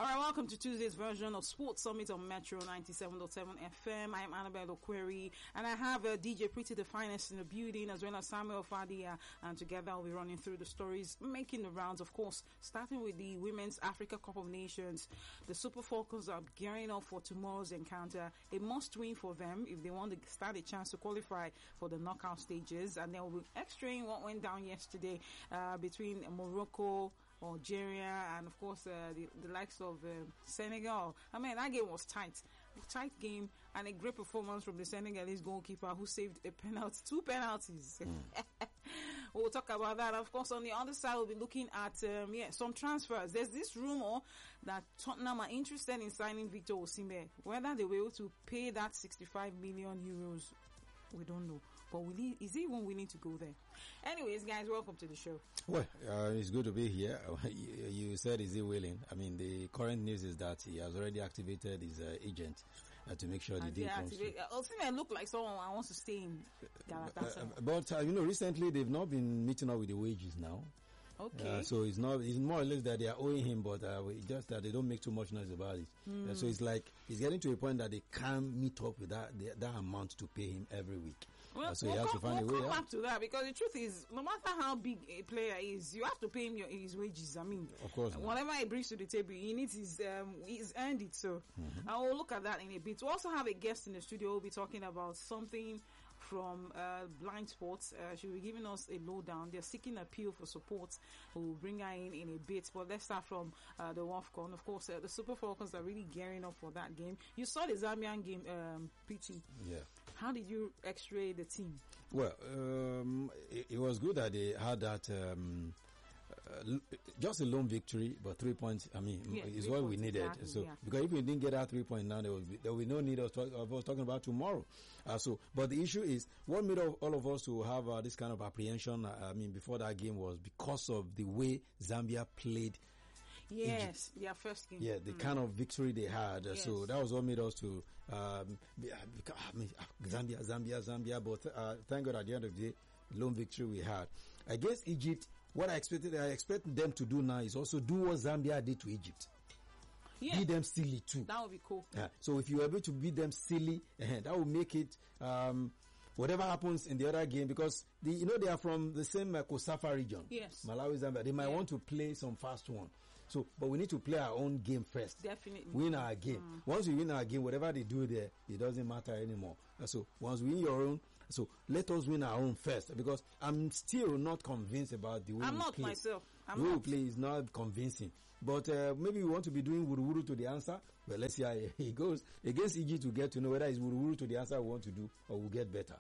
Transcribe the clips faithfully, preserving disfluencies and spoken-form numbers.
All right, welcome to Tuesday's version of Sports Summit on Metro ninety-seven point seven F M. I am Annabelle Okweri, and I have uh, D J Pretty the Finest in the building, as well as Samuel Fadia, and together we'll be running through the stories making the rounds, of course, starting with the Women's Africa Cup of Nations. The Super Falcons are gearing up for tomorrow's encounter, a must-win for them if they want to stand a chance to qualify for the knockout stages, and then we'll be extracting what went down yesterday uh, between Morocco, Algeria, and of course uh, the, the likes of uh, Senegal. I mean, that game was tight, a tight game, and a great performance from the Senegalese goalkeeper who saved a penalty, two penalties. Mm. We'll talk about that. Of course, on the other side, we'll be looking at um, yeah some transfers. There's this rumor that Tottenham are interested in signing Victor Osimhen. Whether they were able to pay that sixty-five million euros, we don't know. But will he, is he even willing to go there? Anyways, guys, welcome to the show. Well, uh, it's good to be here. You, you said, is he willing? I mean, the current news is that he has already activated his uh, agent uh, to make sure the deal comes through. Osimhen look like someone who wants to stay in Galatasaray. Uh, but, uh, you know, recently they've not been meeting up with the wages now. Okay. Uh, so it's not, it's more or less that they are owing him, but uh, just that they don't make too much noise about it. Mm. Uh, so it's like, he's getting to a point that they can't meet up with that, the, that amount to pay him every week. Well, uh, so we'll he has come, to find we'll a way come out. back to that, because the truth is, no matter how big a player is, you have to pay him your, his wages. I mean, of course, whatever he brings to the table, he needs his, um, he's earned it. So mm-hmm. I will look at that in a bit. We also have a guest in the studio who will be talking about something from uh, Blind Sports. Uh, she will be giving us a lowdown. They're seeking appeal for support. We'll bring her in in a bit. But let's start from uh, the WAFCON. Of course, uh, the Super Falcons are really gearing up for that game. You saw the Zambian game, um, P T. Yeah. How did you x-ray the team? Well, um, it, it was good that they had that um, uh, just a lone victory, but three points, I mean, yeah, is what we needed. Exactly, so, yeah. Because if we didn't get that three point now, there will be, there will be no need of, talk, of us talking about tomorrow. Uh, so, but the issue is, what made all of us to have uh, this kind of apprehension, uh, I mean, before that game was because of the way Zambia played. Yes, Egypt. Their first game. Yeah, the mm. kind of victory they had. Yes. So that was what made us to, um, be, I mean, Zambia, Zambia, Zambia, but uh, thank God at the end of the day, lone victory we had. Against Egypt, what I expected, I expect them to do now is also do what Zambia did to Egypt. Yeah. Beat them silly too. That would be cool. Uh, so if you're able to beat them silly, uh, that will make it, um, whatever happens in the other game, because the, you know, they are from the same uh, Kosafa region. Yes. Malawi, Zambia. They might yeah. want to play some fast one. So, but we need to play our own game first. Definitely. Win our game. Mm. Once we win our game, whatever they do there, it doesn't matter anymore. So, once we win your own, so let us win our own first, because I'm still not convinced about the way I'm we not play. myself. I'm the way not. we play is not convincing. But uh, maybe we want to be doing wuru-wuru to the answer. But let's see how it goes. Against Egypt, to get to know whether it's wuru-wuru to the answer we want to do, or we'll get better.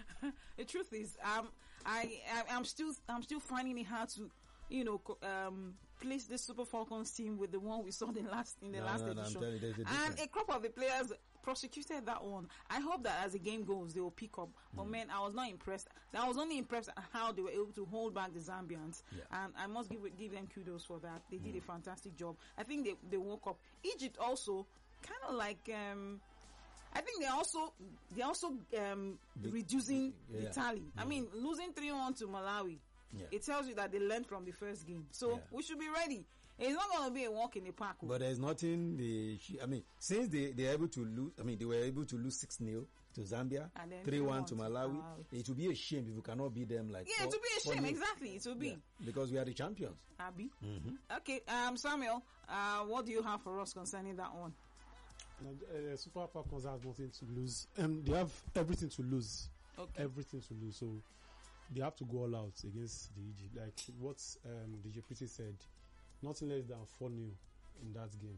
The truth is, um, I, I, I'm still, I'm still finding it hard to, you know, um, place the Super Falcons team with the one we saw in the last in the no, last no, no, edition, a and a crop of the players prosecuted that one. I hope that as the game goes, they will pick up. But mm. man, I was not impressed. I was only impressed at how they were able to hold back the Zambians, yeah. and I must give give them kudos for that. They did mm. a fantastic job. I think they they woke up. Egypt also kind of like. Um, I think they also they also um, the, reducing yeah. the tally. Mm. I mean, losing three one to Malawi. Yeah. It tells you that they learned from the first game. So yeah. we should be ready. It's not going to be a walk in the park. But there's nothing they, I mean, since they, they're able to lose, I mean, they were able to lose six nil to Zambia, three one to Malawi. Malawi. It would be a shame if we cannot beat them like Yeah, four, it would be a shame. Exactly. It would be. Yeah. Because we are the champions. Abby. Mm-hmm. Okay, um, Samuel, uh, what do you have for us concerning that one? Uh, Super Falcons have nothing to lose. Um, they have everything to lose. Okay. Everything to lose. So they have to go all out against the Egypt. Like what um, D J Pretty said, nothing less than four nil in that game.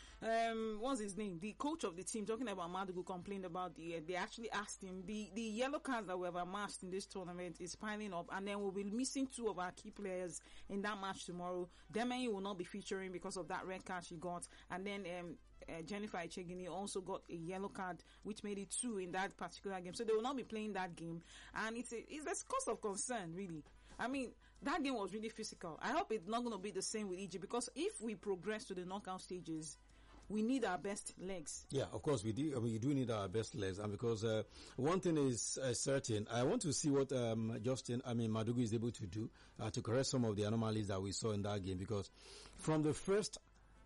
Um, what's his name? The coach of the team, talking about Madugu, complained about the. Uh, they actually asked him the the yellow cards that we have amassed in this tournament is piling up, and then we'll be missing two of our key players in that match tomorrow. Demeni will not be featuring because of that red card she got, and then um, uh, Jennifer Echegini also got a yellow card, which made it two in that particular game. So they will not be playing that game, and it's a it's a cause of concern, really. I mean, that game was really physical. I hope it's not going to be the same with Egypt, because if we progress to the knockout stages, we need our best legs. Yeah, of course we do. We do need our best legs, and because uh, one thing is uh, certain, I want to see what um, Justin, I mean Madugu, is able to do uh, to correct some of the anomalies that we saw in that game. Because from the first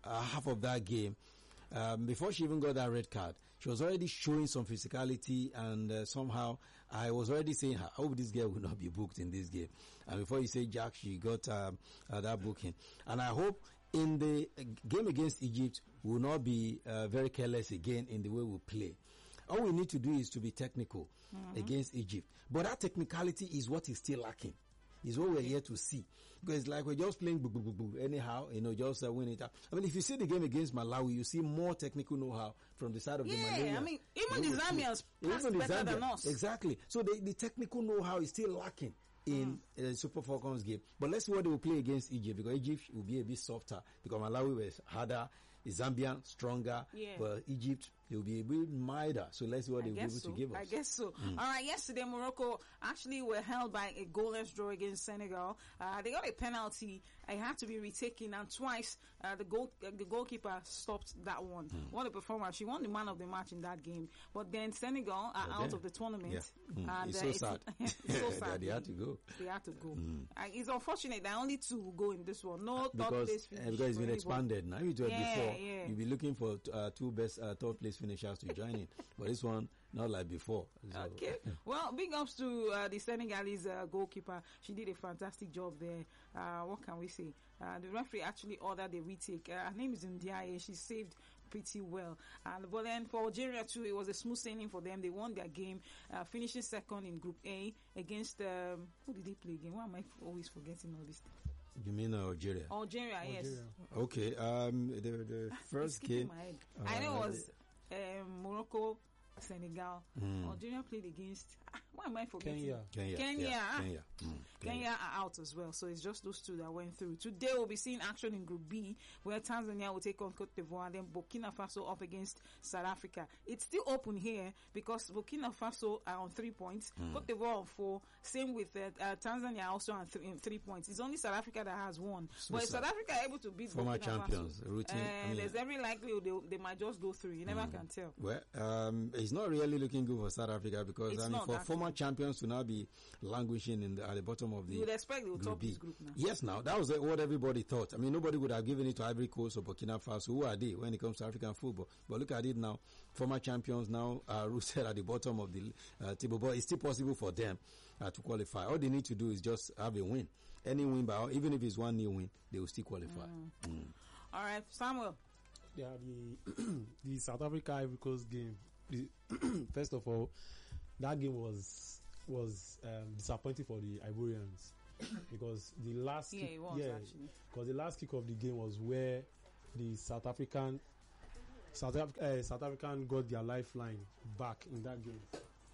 uh, half of that game, um, before she even got that red card, she was already showing some physicality, and uh, somehow I was already saying, I hope this girl will not be booked in this game. And before you say Jack, she got um, uh, that booking. And I hope in the game against Egypt, we will not be uh, very careless again in the way we play. All we need to do is to be technical mm-hmm. against Egypt. But that technicality is what is still lacking. Is what we're here to see. Because it's like we're just playing boo, boo, boo, boo, anyhow, you know, just uh, win it out. I mean, if you see the game against Malawi, you see more technical know-how from the side of yeah, the Malawians. Yeah, I mean, even the Zambians pass better Zambia, than us. Exactly. So the, the technical know-how is still lacking in mm. uh, Super Falcons game. But let's see what they will play against Egypt, because Egypt will be a bit softer, because Malawi was harder, the Zambian stronger, yeah. but Egypt, they will be a bit milder. So let's see what they will be able so. to give us. I guess so. Mm. All right, yesterday Morocco actually were held by a goalless draw against Senegal. Uh, they got a penalty. It had to be retaken, and twice uh, the goal uh, the goalkeeper stopped that one. Mm. What a performance! She won the man of the match in that game. But then Senegal are okay. out of the tournament. Yeah. Mm. And, it's uh, so it's, sad. it's so sad. They had to go. They had to go. Mm. Uh, it's unfortunate that only two will go in this one. No because, third place finish. Uh, because it's been expanded now. If it was yeah, before, yeah. you'll be looking for uh, two best uh, third place finishers to join in. But this one, not like before. So. Okay. Well, big ups to uh, the Senegalese uh, goalkeeper. She did a fantastic job there. Uh, what can we say? Uh, the referee actually ordered a retake. Uh, her name is Ndiaye. She saved pretty well. And but then for Algeria too, it was a smooth sailing for them. They won their game, uh, finishing second in Group A against um, who did they play again? Why am I always forgetting all this? You mean uh, Algeria? Algeria, Algeria. yes. Okay. Um, the the first game. My head. Uh, I know it was um, Morocco, Senegal. Mm. Algeria played against. Ah, why am I forgetting? Kenya. Kenya. Kenya. Yeah. Kenya. Mm. Kenya. Kenya are out as well, so it's just those two that went through. Today we'll be seeing action in Group B, where Tanzania will take on Cote d'Ivoire, and then Burkina Faso up against South Africa. It's still open here because Burkina Faso are on three points, mm. Cote d'Ivoire on four. Same with uh, uh, Tanzania also on th- in three points. It's only South Africa that has one. So but if South Africa are able to beat former Burkina champions, Faso, routine, uh, I mean, there's every likelihood they, they might just go through. You never mm. can tell. Well, um, it's not really looking good for South Africa because it's I mean, for former good. champions to now be languishing in the, at the bottom of the. You would expect they would top B. this group now. Yes, now that was what everybody thought. I mean, nobody would have given it to Ivory Coast or Burkina Faso. Who are they when it comes to African football? But look at it now. Former champions now are rooted at the bottom of the uh, table, but it's still possible for them uh, to qualify. All they need to do is just have a win. Any win, by even if it's one new win, they will still qualify. Mm. Mm. All right, Samuel. Yeah, the the South Africa Ivory Coast game. The first of all, that game was was um, disappointing for the Ivorians because the last yeah, kick, it was, yeah, actually. because the last kick of the game was where the South African South, Af- uh, South African got their lifeline back in that game.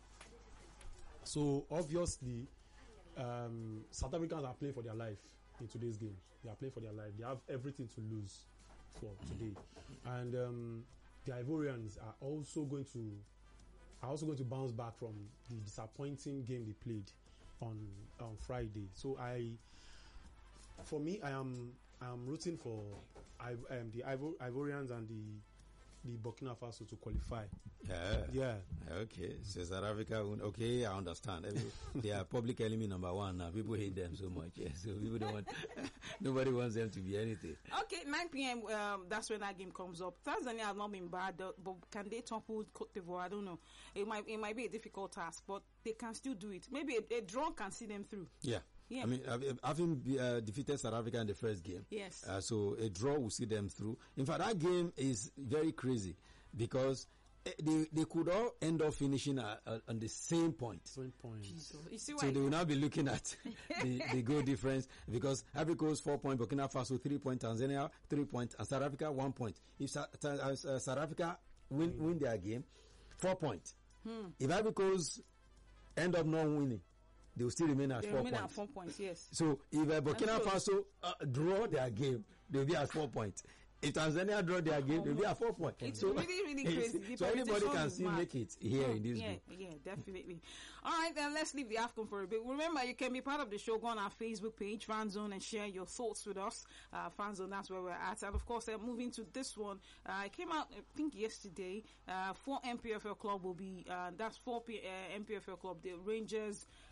So obviously, um, South Africans are playing for their life in today's game. They are playing for their life. They have everything to lose for today, and um, the Ivorians are also going to are also going to bounce back from the disappointing game they played on on Friday. So I, for me, I am I am rooting for I, um, the Ivor- Ivorians and the the Burkina Faso to qualify. Yeah. Yeah. Okay. So South Africa, okay, I understand. They are public enemy number one now. People hate them so much. Yeah. So people don't want, nobody wants them to be anything. Okay, nine p.m. Um, that's when that game comes up. Tanzania has not been bad, but can they topple Cote d'Ivoire? I don't know. It might it might be a difficult task, but they can still do it. Maybe a, a draw can see them through. Yeah. Yeah. I mean, having uh, defeated South Africa in the first game, yes. Uh, so a draw will see them through. In fact, that game is very crazy because they they could all end up finishing uh, uh, on the same point. Same point. You see why so they will now be looking at the, the goal difference because Ivory Coast four point, Burkina Faso three point, Tanzania three point, and South Africa one point. If Sa- uh, South Africa win mm. win their game, four points. Hmm. If Ivory Coast end up not winning, they will still remain at they four remain points. At four points, yes. So if uh, Burkina Faso uh, draw their game, they will be at four points. If Tanzania draw their game, oh, they will be at four points. It's so, really, really crazy. So anybody can still make it here yeah, in this yeah, group. Yeah, definitely. All right, then let's leave the AFCON for a bit. Remember, you can be part of the show. Go on our Facebook page, Fan Zone, and share your thoughts with us. Uh, Fan Zone, that's where we're at. And of course, uh, moving to this one, uh, it came out, I think, yesterday. Uh, four M P F L club will be, uh, that's four P, uh, M P F L club, the Rangers,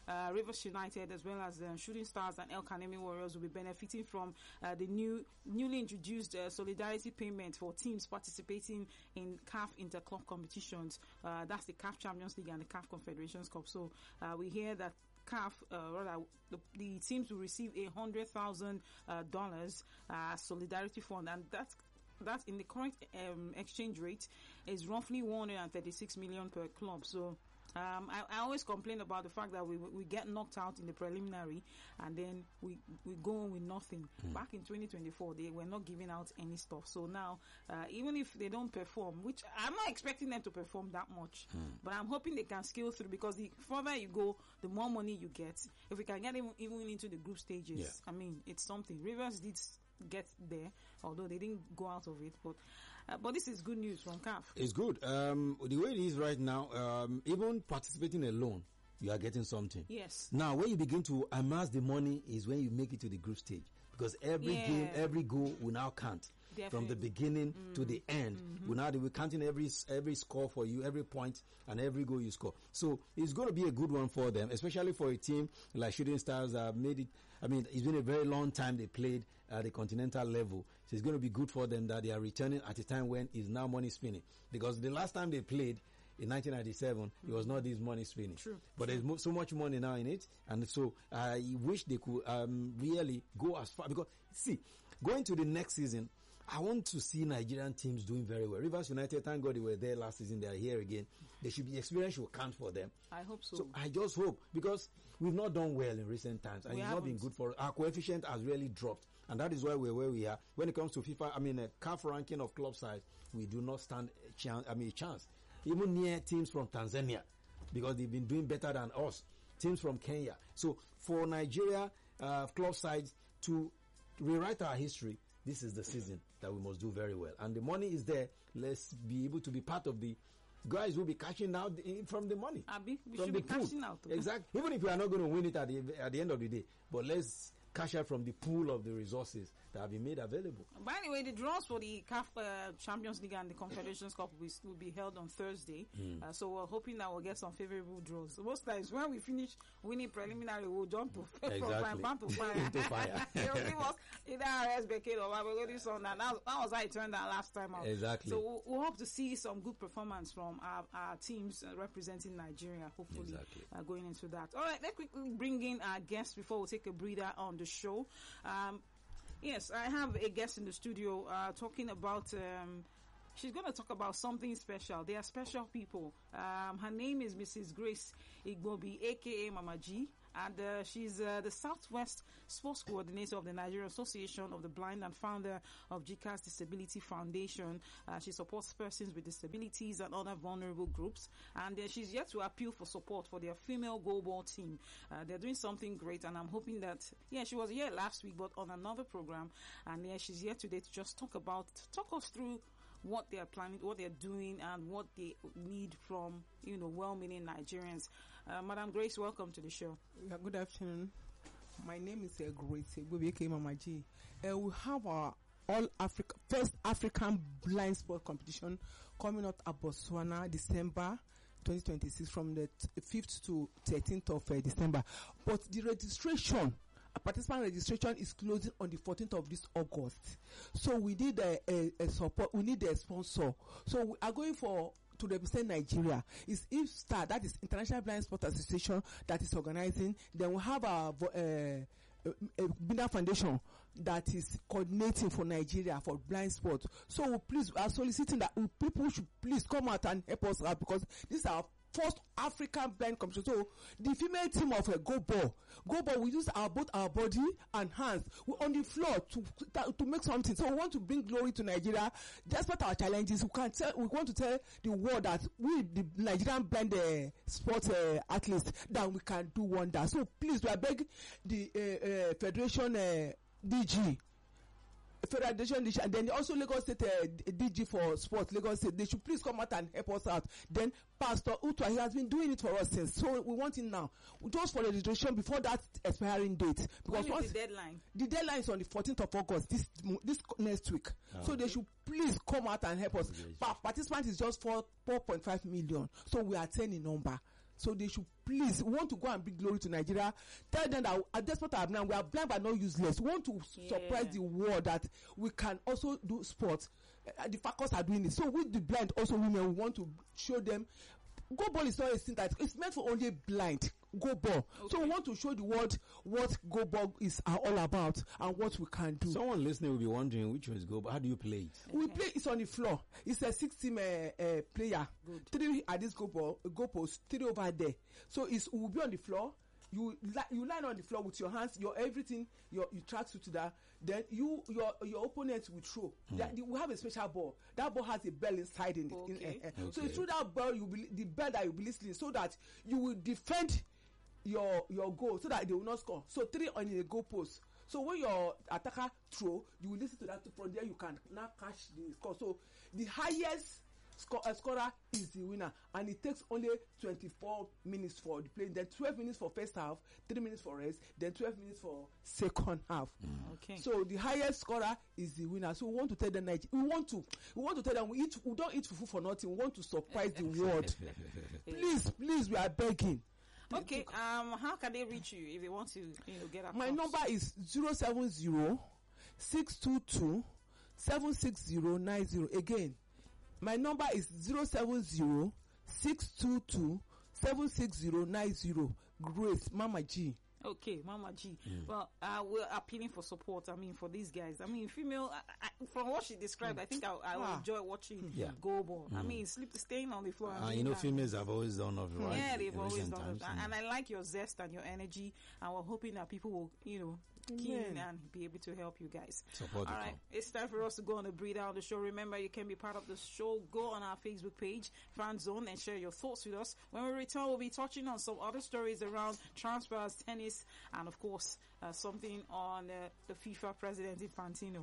uh, Rivers United as well as the Shooting Stars and El Kanemi Warriors will be benefiting from uh, the new newly introduced uh, solidarity payment for teams participating in C A F interclub competitions. Uh, that's the C A F Champions League and the C A F Confederations Cup. So uh, we hear that C A F, uh, rather, the, the teams will receive a hundred thousand uh, dollars uh, solidarity fund, and that's that in the current um, exchange rate is roughly one hundred thirty-six million per club. So um, I, I always complain about the fact that we we get knocked out in the preliminary and then we we go on with nothing. Mm. Back in twenty twenty-four, they were not giving out any stuff. So now, uh, even if they don't perform, which I'm not expecting them to perform that much, mm. but I'm hoping they can scale through, because the further you go, the more money you get. If we can get even, even into the group stages, yeah. I mean, it's something. Rivers did get there, although they didn't go out of it, but uh, but this is good news from C A F. It's good. Um, the way it is right now, um, even participating alone, you are getting something. Yes. Now, when you begin to amass the money is when you make it to the group stage, because every yeah. game, every goal will now count. Definitely. From the beginning mm. to the end. Mm-hmm. We now we're counting every every score for you, every point and every goal you score. So it's going to be a good one for them, especially for a team like Shooting Stars that made it. I mean, it's been a very long time they played at the continental level. So it's going to be good for them that they are returning at a time when it's now money spinning. Because the last time they played in nineteen ninety-seven, mm-hmm. it was not this money spinning. True. But True. there's mo- so much money now in it. And so I wish they could um, really go as far. Because, see, going to the next season, I want to see Nigerian teams doing very well. Rivers United, thank God they were there last season. They are here again. They should be experience should count for them. I hope so. So I just hope, because we've not done well in recent times, and we it's haven't. not been good for us. Our coefficient has really dropped, and that is why we're where we are. When it comes to FIFA, I mean, a C A F ranking of club size, we do not stand a chance. I mean, a chance, even near teams from Tanzania, because they've been doing better than us. Teams from Kenya. So for Nigeria uh, club sides to rewrite our history, this is the season that we must do very well. And the money is there. Let's be able to be part of the guys who will be cashing out the, from the money. Abi, we from should the be pool. cashing out. Exactly. Even if we are not going to win it at the, at the end of the day. But let's cash out from the pool of the resources that have been made available. By the way, the draws for the C A F uh, Champions League and the Confederations Cup will, will be held on Thursday. Mm. Uh, so we're hoping that we'll get some favorable draws. So most times when we finish winning preliminary, we'll jump to exactly. from pan to fire. Into fire. They'll give us either R S Becade or Babagodi Son. And that, that was how it turned out last time out. Exactly. So we'll, we'll hope to see some good performance from our, our teams uh, representing Nigeria, hopefully, exactly. uh, going into that. All right, let's quickly bring in our guests before we take a breather on the show. Um, yes, I have a guest in the studio uh, talking about, um, she's going to talk about something special. They are special people. Um, her name is Missus Grace Igbobi, a k a. Mama G. And uh, she's uh, the Southwest Sports Coordinator of the Nigerian Association of the Blind and founder of G C A S Disability Foundation. Uh, she supports persons with disabilities and other vulnerable groups. And uh, she's yet to appeal for support for their female goalball team. Uh, they're doing something great, and I'm hoping that, yeah, she was here last week, but on another program. And yeah, she's here today to just talk about, talk us through what they are planning, what they're doing, and what they need from, you know, well-meaning Nigerians. Uh, Madam Grace, welcome to the show. Yeah, good afternoon. My name is uh, Grace Igbobi, a k a. Mama G. Uh, we have our all Africa first African blind sport competition coming up at Botswana, December twenty twenty-six, from the fifth to thirteenth of uh, December. But the registration, uh, participant registration is closing on the fourteenth of this August. So we need a, a, a support. We need a sponsor. So we are going for, to represent Nigeria, is IFSTAR, that is International Blind Sport Association, that is organizing. Then we have our uh, uh, Binda Foundation that is coordinating for Nigeria for blind sport. So we please we are soliciting that we, people should please come out and help us out, because this is our first African blind competition. So the female team of a go ball, go ball, we use our both our body and hands. We're on the floor to to make something. So we want to bring glory to Nigeria. Despite our challenges, we can tell. We want to tell the world that we, the Nigerian blind uh, sports uh, athletes, that we can do wonders. So please, we are begging the uh, uh, Federation uh, D G. Federation, and then also Lagos State uh, D G for sports, Lagos State, they should please come out and help us out. Then Pastor Utua, he has been doing it for us since, so we want him now. Just for the registration before that expiring date. Because when once is the deadline? The deadline is on the fourteenth of August, this this next week. Oh, so okay. They should please come out and help us. Pa- participant is just for four point five million, so we are ten in number. So they should please, we want to go and bring glory to Nigeria. Tell them that at this point of now we are blind but not useless. We want to yeah. surprise the world that we can also do sports. Uh, the Falcons are doing it. So with the blind also women, we want to show them. Go ball is not a thing that it's meant for only blind. Go ball. Okay. So we want to show the world what go ball is all about and what we can do. Someone listening will be wondering which one is go ball. How do you play it? We okay. play it on the floor. It's a six-team uh, uh, player. Good. Three at this go ball, go post, three over there. So it's will be on the floor. You li- you line on the floor with your hands, your everything, your you track to that. Then you your your opponent will throw. Mm. That, we have a special ball. That ball has a bell inside in it. Okay. In, uh, uh. Okay. So through that ball, you will the bell that you will listening, so that you will defend your your goal, so that they will not score. So three on the goal post. So when your attacker throw, you will listen to that from there. You can now catch the score. So the highest Score, uh, scorer is the winner, and it takes only twenty-four minutes for the play. Then twelve minutes for first half, three minutes for rest, then twelve minutes for second half. Mm. Okay. So the highest scorer is the winner. So we want to tell them, we want to, we want to tell them we eat, we don't eat fufu for nothing. We want to surprise the world. Please, please, we are begging. Okay. Um, how can they reach you if they want to, you know, get up? My number is zero seven zero six two two seven six zero nine zero. Again. My number is zero seven zero six two two seven six zero nine zero. Grace Mama G. Okay, Mama G. Mm. Well, uh, we're appealing for support. I mean, for these guys. I mean, female. I, I, from what she described, mm. I think I, I ah. enjoy watching yeah. go ball. Mm. I mean, sleep, staying on the floor. Uh, you know, females have always done of right. Yeah, they've always done it. And I like your zest and your energy. And we're hoping that people will, you know, keen and be able to help you guys. Support. All right, it's time for us to go on a breathe out the show. Remember, you can be part of the show. Go on our Facebook page, Fan Zone, and share your thoughts with us. When we return, we'll be touching on some other stories around transfers, tennis, and of course, uh, something on uh, the FIFA President Infantino.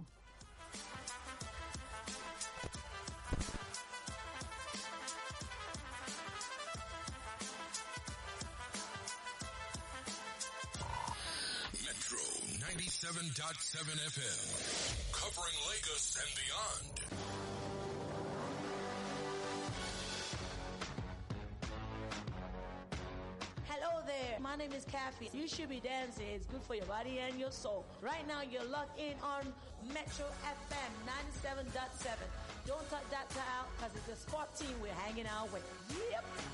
ninety-seven point seven F M, covering Lagos and beyond. Hello there, my name is Kathy. You should be dancing. It's good for your body and your soul. Right now, you're locked in on Metro F M ninety-seven point seven. Don't cut that out because it's a sport team we're hanging out with. Yep.